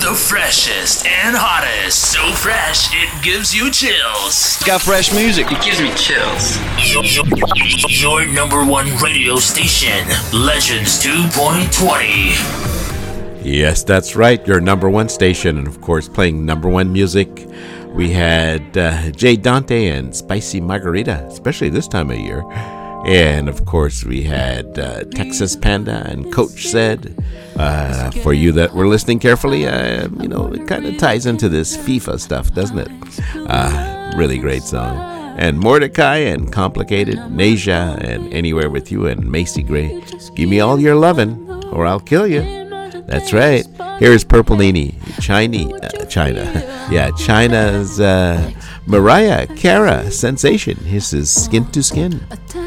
The freshest and hottest. So fresh, it gives you chills. Got fresh music. It gives me chills. Your number one radio station, Legends 2.20. Yes, that's right. Your number one station. And of course, playing number one music. We had Jay Dante and Spicy Margarita, especially this time of year. And of course, we had Texas Panda and Coach Said. For you that were listening carefully, it kind of ties into this FIFA stuff, doesn't it? Really great song. And Mordecai and Complicated, Nasia and Anywhere With You and Macy Gray. Give me all your lovin' or I'll kill you. That's right. Here's Purple Nini, China. Yeah, China's Mariah Cara Sensation. This is Skin to Skin.